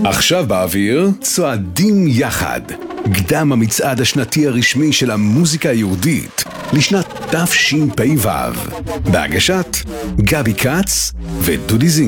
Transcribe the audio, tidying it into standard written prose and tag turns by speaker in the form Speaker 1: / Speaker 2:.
Speaker 1: עכשיו באוויר, צועדים יחד. קדם המצעד השנתי הרשמי של המוזיקה היהודית לשנת תשפ"ו. בהגשת גבי כץ ודודי זינגר.